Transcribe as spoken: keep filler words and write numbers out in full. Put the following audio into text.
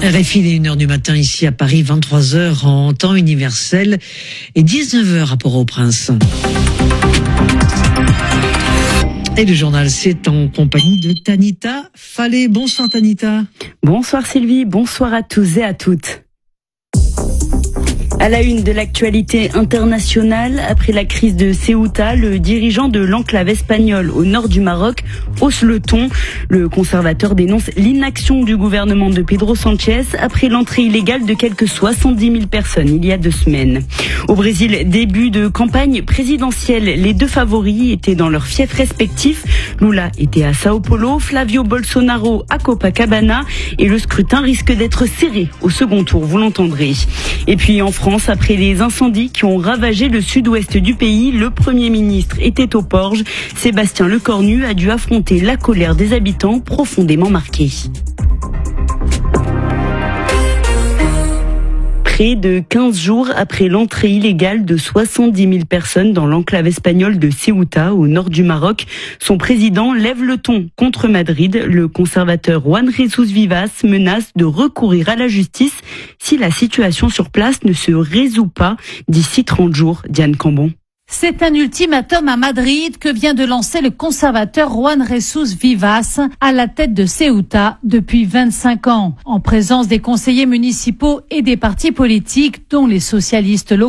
R F I, il est une heure du matin ici à Paris, vingt-trois heures en temps universel et dix-neuf heures à Port-au-Prince. Et le journal, c'est en compagnie de Tanita Fallet. Bonsoir Tanita. Bonsoir Sylvie, bonsoir à tous et à toutes. À la une de l'actualité internationale, après la crise de Ceuta, le dirigeant de l'enclave espagnole au nord du Maroc hausse le ton. Le conservateur dénonce l'inaction du gouvernement de Pedro Sánchez après l'entrée illégale de quelques soixante-dix mille personnes il y a deux semaines. Au Brésil, début de campagne présidentielle, les deux favoris étaient dans leurs fiefs respectifs. Lula était à Sao Paulo, Flavio Bolsonaro à Copacabana et le scrutin risque d'être serré au second tour, vous l'entendrez. Et puis en France, après les incendies qui ont ravagé le sud-ouest du pays, le Premier ministre était aux Porges. Sébastien Lecornu a dû affronter la colère des habitants profondément marqués. Près de quinze jours après l'entrée illégale de soixante-dix mille personnes dans l'enclave espagnole de Ceuta, au nord du Maroc, son président lève le ton contre Madrid. Le conservateur Juan Jesús Vivas menace de recourir à la justice si la situation sur place ne se résout pas d'ici trente jours. Diane Cambon. C'est un ultimatum à Madrid que vient de lancer le conservateur Juan Jesús Vivas à la tête de Ceuta depuis vingt-cinq ans, en présence des conseillers municipaux et des partis politiques, dont les socialistes locaux.